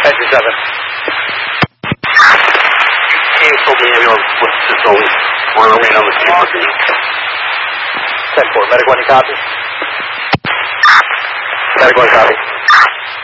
Entry 7. Can't told the ambulance was just always want to remain on the scene. 10-4. Medic 1, you copy? Medic 1, copy.